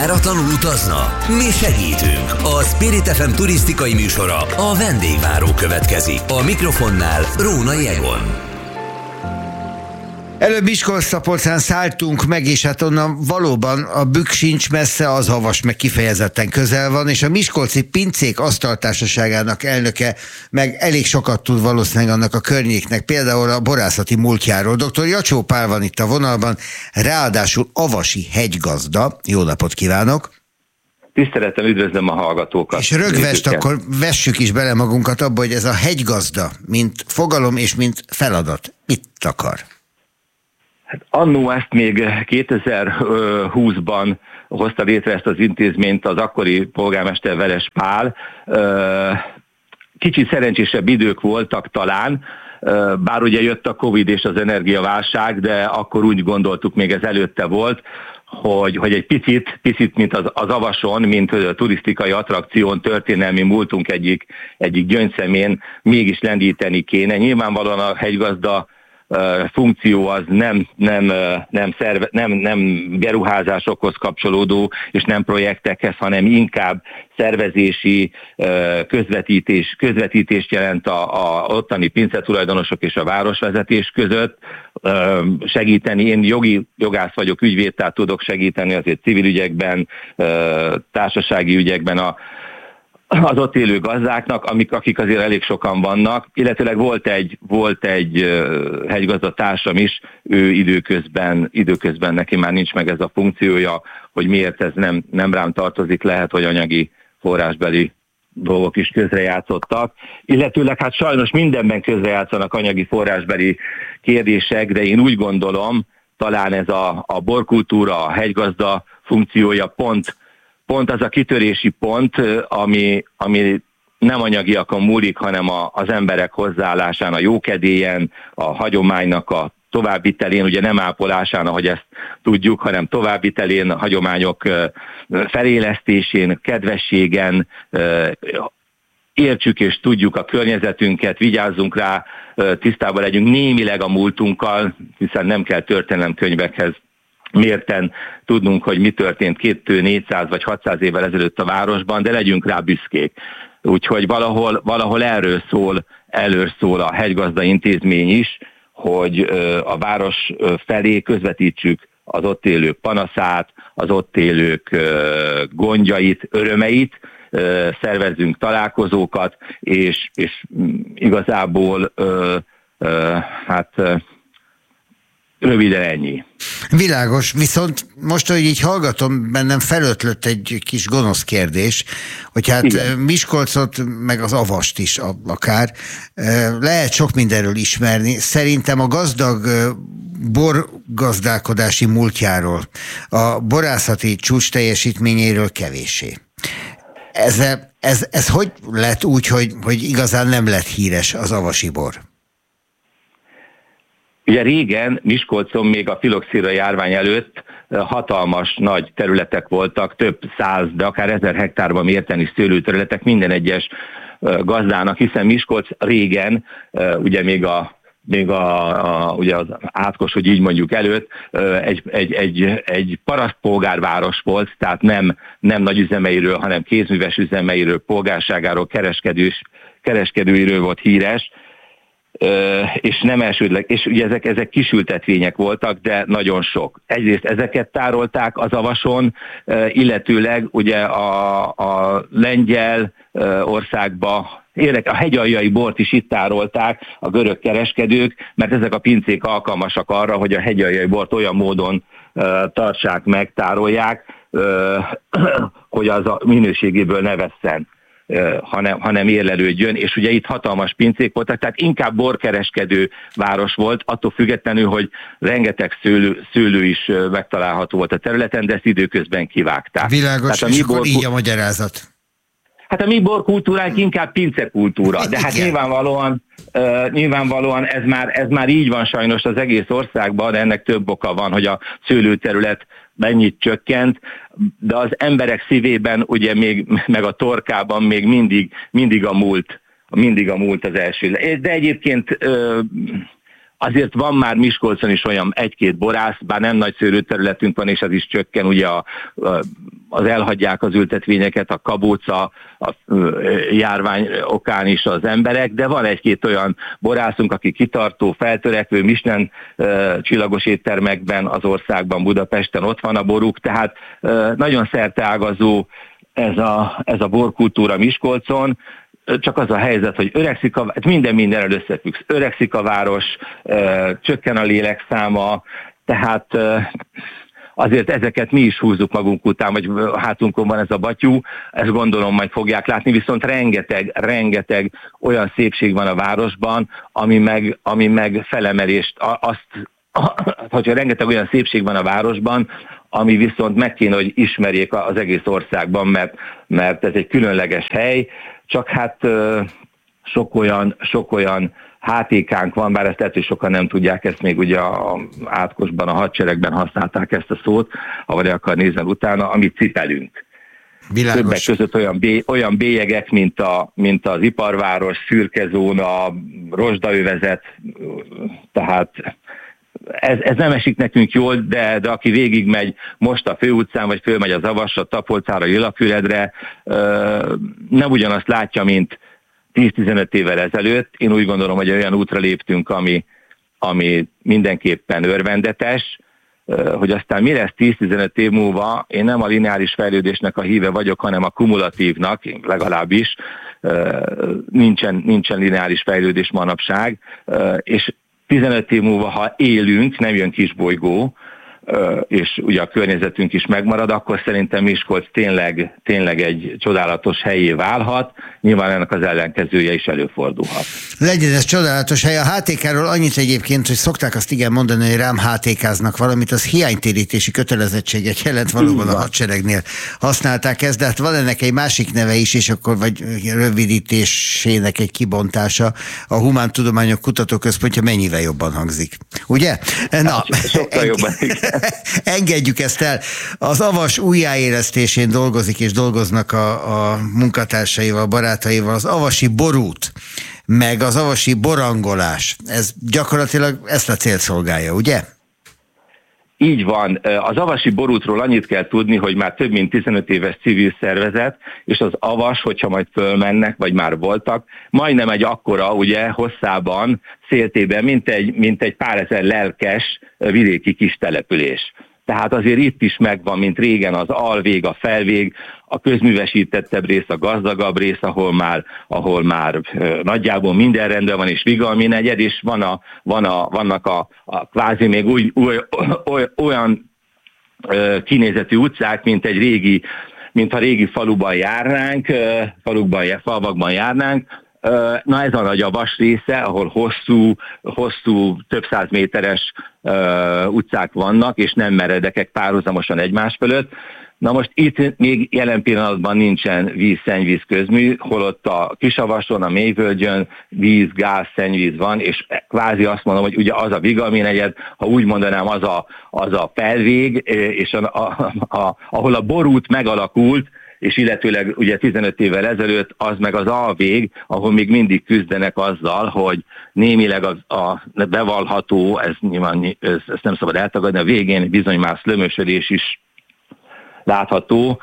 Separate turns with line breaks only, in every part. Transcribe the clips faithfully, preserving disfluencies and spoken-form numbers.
Váratlanul utazna? Mi segítünk. A Spirit ef em turisztikai műsora, a vendégváró következik. A mikrofonnál Rónai Egon.
Előbb Miskolc-Szabolcsán szálltunk meg, és hát onnan valóban a Bükk sincs messze, az Havas meg kifejezetten közel van, és a Miskolci Pincék Asztaltársaságának elnöke meg elég sokat tud valószínűleg annak a környéknek, például a borászati múltjáról. doktor Jacsó Pál van itt a vonalban, ráadásul avasi hegygazda. Jó napot kívánok!
Tisztelettel üdvözlöm a hallgatókat.
És rögvest akkor vessük is bele magunkat abba, hogy ez a hegygazda, mint fogalom és mint feladat, mit akar?
Hát annó ezt még kétezer-húszban hozta létre ezt az intézményt az akkori polgármester Veres Pál. Kicsit szerencsésebb idők voltak talán, bár ugye jött a Covid és az energiaválság, de akkor úgy gondoltuk, még ez előtte volt, hogy, hogy egy picit, picit mint az, az Avason, mint a turisztikai attrakción, történelmi múltunk egyik, egyik gyöngyszemén mégis lendíteni kéne. Nyilvánvalóan a hegygazda funkció az nem, nem, nem, szerve, nem, nem beruházásokhoz kapcsolódó, és nem projektekhez, hanem inkább szervezési közvetítés, közvetítést jelent a, a ottani pincetulajdonosok és a városvezetés között. Segíteni, én jogi jogász vagyok, ügyvéd, tehát tudok segíteni azért civil ügyekben, társasági ügyekben a az ott élő gazdáknak, amik, akik azért elég sokan vannak, illetőleg volt egy, volt egy uh, hegygazdatársam is, ő időközben, időközben neki már nincs meg ez a funkciója, hogy miért ez nem, nem rám tartozik, lehet, hogy anyagi forrásbeli dolgok is közrejátszottak, illetőleg hát sajnos mindenben közrejátszanak anyagi forrásbeli kérdések, de én úgy gondolom, talán ez a, a borkultúra, a hegygazda funkciója pont Pont az a kitörési pont, ami, ami nem anyagiakon múlik, hanem a, az emberek hozzáállásán, a jókedélyen, a hagyománynak a továbbvitelén, ugye nem ápolásán, ahogy ezt tudjuk, hanem továbbvitelén, a hagyományok felélesztésén, kedvességen, értsük és tudjuk a környezetünket, vigyázzunk rá, tisztában legyünk némileg a múltunkkal, hiszen nem kell történelemkönyvekhez mérten tudnunk, hogy mi történt kétszáz-négyszáz vagy hatszáz évvel ezelőtt a városban, de legyünk rá büszkék. Úgyhogy valahol, valahol erről szól, erről szól a hegygazda intézmény is, hogy a város felé közvetítsük az ott élők panaszát, az ott élők gondjait, örömeit, szervezzünk találkozókat, és, és igazából hát röviden ennyi.
Világos, viszont most, hogy így hallgatom, bennem felötlött egy kis gonosz kérdés, hogy hát igen, Miskolcot, meg az Avast is akár, lehet sok mindenről ismerni. Szerintem a gazdag borgazdálkodási múltjáról, a borászati csúcs teljesítményéről kevéssé. Ez, ez, ez hogy lett úgy, hogy, hogy igazán nem lett híres az avasi bor?
Ugye régen Miskolcon még a filoxéra járvány előtt hatalmas nagy területek voltak, több száz, de akár ezer hektárban mérteni szőlőterületek minden egyes gazdának, hiszen Miskolc régen, ugye még a még a, a, ugye az átkos, hogy így mondjuk előtt, egy, egy, egy, egy parasztpolgárváros volt, tehát nem, nem nagy üzemeiről, hanem kézműves üzemeiről, polgárságáról, kereskedős, kereskedőiről volt híres, és nem elsődleg, és ugye ezek, ezek kisültetvények voltak, de nagyon sok. Egyrészt ezeket tárolták az Avason, illetőleg ugye a, a lengyel országba, a hegyaljai bort is itt tárolták a görög kereskedők, mert ezek a pincék alkalmasak arra, hogy a hegyaljai bort olyan módon tartsák meg, tárolják, hogy az a minőségéből ne vesszen, hanem, hanem érlelődjön, és ugye itt hatalmas pincék voltak, tehát inkább borkereskedő város volt, attól függetlenül, hogy rengeteg szőlő, szőlő is megtalálható volt a területen, de ezt időközben kivágták.
Világos, és akkor bor... így a magyarázat.
Hát a mi borkultúránk inkább pincekultúra, de hát nyilvánvalóan, uh, nyilvánvalóan ez, már, ez már így van sajnos az egész országban, de ennek több oka van, hogy a szőlőterület mennyit csökkent, de az emberek szívében, ugye még, meg a torkában még mindig, mindig a múlt, mindig a múlt az első. De egyébként uh, azért van már Miskolcon is olyan egy-két borász, bár nem nagy szőlőterületünk van, és az is csökken, ugye a, az elhagyják az ültetvényeket, a kabóca, a járvány okán is az emberek, de van egy-két olyan borászunk, aki kitartó, feltörekvő, Michelin csillagos éttermekben az országban, Budapesten ott van a boruk, tehát nagyon szerteágazó ez a, ez a borkultúra Miskolcon. Csak az a helyzet, hogy öregszik a, minden mindenrel összefüggsz. Öregszik a város, csökken a lélekszáma, tehát azért ezeket mi is húzzuk magunk után, vagy hátunkon van ez a batyú, ezt gondolom majd fogják látni, viszont rengeteg, rengeteg olyan szépség van a városban, ami meg, ami meg felemelést, azt, hogyha rengeteg olyan szépség van a városban, ami viszont meg kéne, hogy ismerjék az egész országban, mert, mert ez egy különleges hely, csak hát sok olyan, sok olyan há té ká-nk van, bár ezt lehet, hogy sokan nem tudják, ezt még ugye a átkosban, a hadseregben használták ezt a szót, ha vagy akar nézni utána, amit cipelünk.
Világos.
Többek között olyan, bé, olyan bélyegek, mint, a, mint az iparváros, szürkezóna, rozsdaövezet, tehát Ez, ez nem esik nekünk jól, de, de aki végigmegy most a főutcán, vagy fölmegy az Avasra, Tapolcára, Lilafüredre, nem ugyanazt látja, mint tíz-tizenöt évvel ezelőtt. Én úgy gondolom, hogy olyan útra léptünk, ami, ami mindenképpen örvendetes, hogy aztán mi lesz tíz-tizenöt év múlva, én nem a lineáris fejlődésnek a híve vagyok, hanem a kumulatívnak, legalábbis nincsen, nincsen lineáris fejlődés manapság, és tizenöt év múlva, ha élünk, nem jön kisbolygó, és ugye a környezetünk is megmarad, akkor szerintem Miskolc tényleg, tényleg egy csodálatos helyé válhat, nyilván ennek az ellenkezője is előfordulhat.
Legyen ez csodálatos hely. A há té ká-ról annyit egyébként, hogy szokták azt igen mondani, hogy rám há té ká-znak valamit, az hiánytérítési kötelezettséget jelent, valóban a hadseregnél használták ezt, de hát van ennek egy másik neve is, és akkor vagy rövidítésének egy kibontása. A Humántudományok Kutatóközpontja mennyivel jobban hangzik. Ugye? Na,
sokkal jobban.
Engedjük ezt el. Az Avas újjáélesztésén dolgozik és dolgoznak a, a munkatársaival, barátaival. Az avasi borút, meg az avasi borangolás, ez gyakorlatilag ezt a célt szolgálja, ugye?
Így van. Az avasi borútról annyit kell tudni, hogy már több mint tizenöt éves civil szervezet, és az Avas, hogyha majd fölmennek, vagy már voltak, majdnem egy akkora, ugye, hosszában, széltében, mint egy, mint egy pár ezer lelkes vidéki kis település. Tehát azért itt is megvan, mint régen az alvég, a felvég, a közművesítettebb rész, a gazdagabb rész, ahol már, ahol már nagyjából minden rendben van, és Vigalmi negyed, és van a, van a, vannak a, a kvázi még új, új, oly, olyan ö, kinézetű utcák, mint egy régi, mint a régi faluban járnánk, ö, falukban, falvakban járnánk. Na ez a nagy Avas része, ahol hosszú, hosszú, több száz méteres uh, utcák vannak, és nem meredekek párhuzamosan egymás fölött. Na most itt még jelen pillanatban nincsen víz, szennyvíz közmű, holott a Kisavason, a Mélyvölgyön víz, gáz, szennyvíz van, és kvázi azt mondom, hogy ugye az a Vigalmi negyed, ha úgy mondanám, az a, az a felvég, és a, a, a, ahol a borút megalakult, és illetőleg ugye tizenöt évvel ezelőtt az meg az alvég, ahol még mindig küzdenek azzal, hogy némileg a, a bevallható, ez nyilván ez, ezt nem szabad eltagadni, a végén bizony már szlömösödés is látható,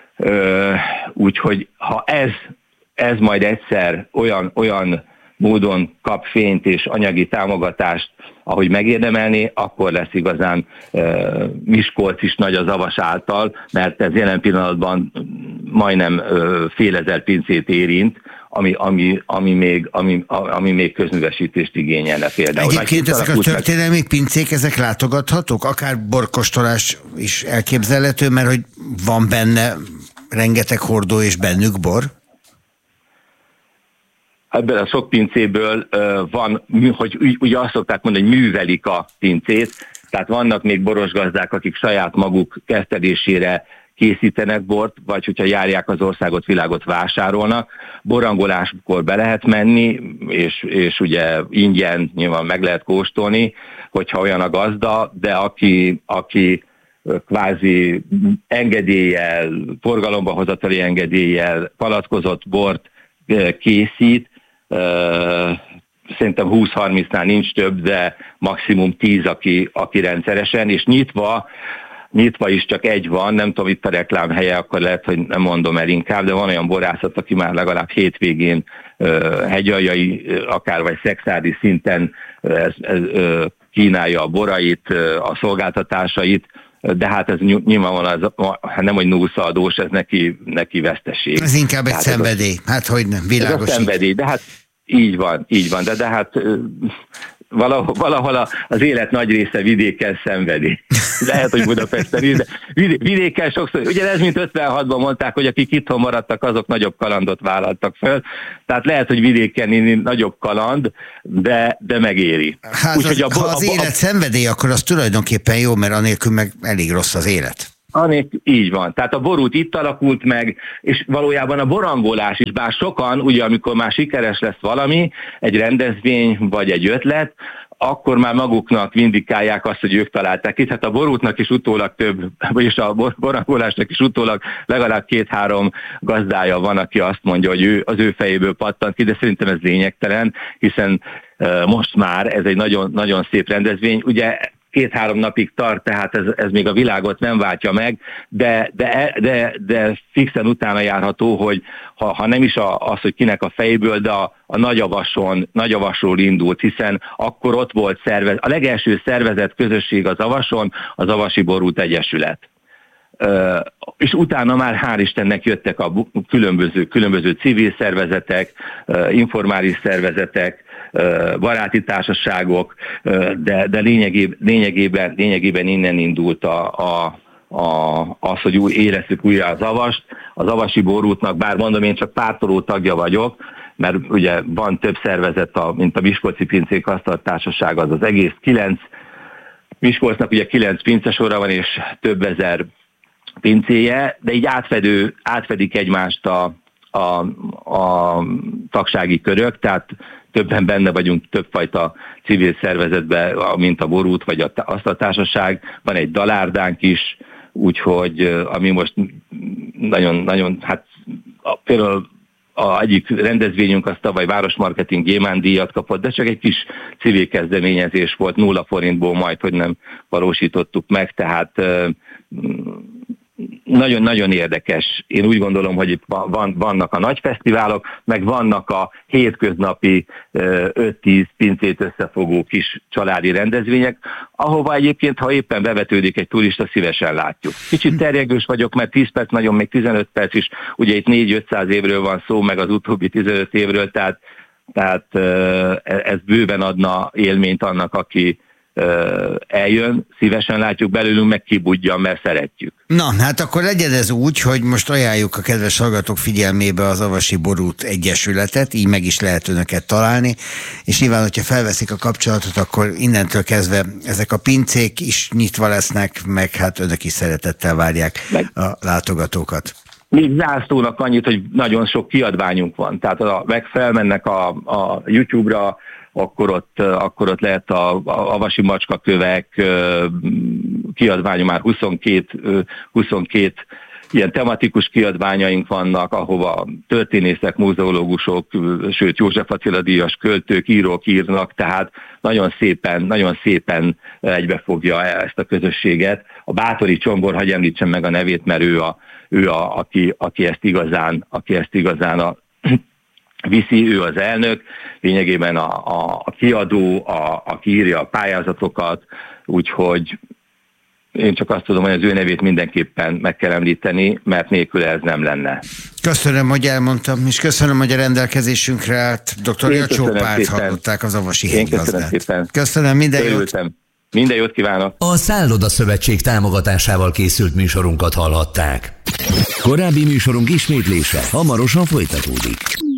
úgyhogy ha ez, ez majd egyszer olyan, olyan módon kap fényt és anyagi támogatást, ahogy megérdemelné, akkor lesz igazán uh, Miskolc is nagy az Avas által, mert ez jelen pillanatban majdnem uh, fél ezer pincét érint, ami, ami, ami, még, ami, ami még közművesítést igényelne például.
Egyébként ezek a történelmi pincék, ezek látogathatók? Akár borkostolás is elképzelhető, mert hogy van benne rengeteg hordó és bennük bor?
Ebből a sok pincéből uh, van, hogy ugye azt szokták mondani, hogy művelik a pincét, tehát vannak még borosgazdák, akik saját maguk kezdetésére készítenek bort, vagy hogyha járják az országot, világot vásárolnak. Borangoláskor be lehet menni, és, és ugye ingyen nyilván meg lehet kóstolni, hogyha olyan a gazda, de aki, aki kvázi engedéllyel, forgalomba hozatali engedéllyel palackozott bort készít, szerintem húsz-harmincnál nincs több, de maximum tíz, aki, aki rendszeresen, és nyitva, nyitva is csak egy van, nem tudom, itt a reklámhelye, akkor lehet, hogy nem mondom el inkább, de van olyan borászat, aki már legalább hétvégén hegyaljai, akár vagy szexádi szinten ez, ez, kínálja a borait, a szolgáltatásait, de hát ez nyilvánvalóan az, nem, hogy nullszaldós, ez neki, neki veszteség.
Ez inkább egy
hát
szenvedély,
a,
hát hogy nem, világos.
Ez a szenvedély, de hát így van, így van, de, de hát valahol, valahol az élet nagy része vidéken szenvedi. Lehet, hogy Budapesten is, de vidéken sokszor, ugye ez mint ötvenhatban mondták, hogy akik itthon maradtak, azok nagyobb kalandot vállaltak föl. Tehát lehet, hogy vidéken nagyobb kaland, de, de megéri.
Hát Úgy, az, a, ha az a, élet a, szenvedély, akkor az tulajdonképpen jó, mert anélkül meg elég rossz az élet.
Anék, így van. Tehát a borút itt alakult meg, és valójában a borangolás is, bár sokan, ugye amikor már sikeres lesz valami, egy rendezvény vagy egy ötlet, akkor már maguknak vindikálják azt, hogy ők találták ki. Hát a borútnak is utólag több, vagyis a borangolásnak is utólag legalább két-három gazdája van, aki azt mondja, hogy ő, az ő fejéből pattant ki, de szerintem ez lényegtelen, hiszen uh, most már ez egy nagyon, nagyon szép rendezvény. Ugye két-három napig tart, tehát ez, ez még a világot nem váltja meg, de, de, de, de fixen utána járható, hogy ha, ha nem is a, az, hogy kinek a fejéből, de a, a nagyavason, nagyavasról indult, hiszen akkor ott volt szervez, a legelső szervezett közösség az Avason, az Avasi Borút Egyesület. Uh, és utána már hál' Istennek jöttek a különböző, különböző civil szervezetek, uh, informális szervezetek, baráti társaságok, de, de lényegében, lényegében, lényegében innen indult a, a, a, az, hogy úgy érezzük újra az Avast. Az Avasi Borútnak, bár mondom, én csak pártoló tagja vagyok, mert ugye van több szervezet, a, mint a Miskolci Pincék Asztaltársaság, az az egész kilenc, Miskolcnak ugye kilenc pincesora van, és több ezer pincéje, de így átfedő, átfedik egymást a, a, a tagsági körök, tehát többen benne vagyunk többfajta civil szervezetben, mint a Borút vagy a, azt a társaság. Van egy dalárdánk is, úgyhogy ami most nagyon, nagyon, hát a, például a egyik rendezvényünk az tavaly Városmarketing Gyémánt díjat kapott, de csak egy kis civil kezdeményezés volt, nulla forintból majd, hogy nem valósítottuk meg, tehát nagyon-nagyon érdekes. Én úgy gondolom, hogy itt van, vannak a nagy fesztiválok, meg vannak a hétköznapi öt-tíz pincét összefogó kis családi rendezvények, ahova egyébként, ha éppen bevetődik egy turista, szívesen látjuk. Kicsit terjegős vagyok, mert tíz perc, nagyon még tizenöt perc is, ugye itt négy-ötszáz évről van szó, meg az utóbbi tizenöt évről, tehát, tehát ez bőven adna élményt annak, aki eljön, szívesen látjuk belőlünk, meg kibudjan, mert szeretjük.
Na, hát akkor legyen ez úgy, hogy most ajánljuk a kedves hallgatók figyelmébe az Avasi Borút Egyesületet, így meg is lehet önöket találni, és nyilván, hogyha felveszik a kapcsolatot, akkor innentől kezdve ezek a pincék is nyitva lesznek, meg hát önök is szeretettel várják meg a látogatókat.
Még zászlónak annyit, hogy nagyon sok kiadványunk van, tehát a, meg felmennek a, a YouTube-ra, akkor ott, akkor ott lehet a, a avasi macskakövek kiadványa, már huszonkét, huszonkét ilyen tematikus kiadványaink vannak, ahova történészek, muzeológusok, sőt József Attila díjas költők, írók írnak, tehát nagyon szépen, nagyon szépen egybefogja ezt a közösséget. A Báthori Csombor, hagyj említsem meg a nevét, mert ő, a, ő a, aki, aki ezt igazán, aki ezt igazán a viszi, ő az elnök, lényegében a, a, a kiadó, a, aki írja a pályázatokat, úgyhogy én csak azt tudom, hogy az ő nevét mindenképpen meg kell említeni, mert nélkül ez nem lenne.
Köszönöm, hogy elmondtam, és köszönöm, hogy a rendelkezésünkre állt. doktor Jacsó Pált hallották, az avasi hegygazdát. Köszönöm, minden jót.
Minden jót kívánok.
A Szálloda Szövetség támogatásával készült műsorunkat hallhatták. Korábbi műsorunk ismétlése hamarosan folytatódik.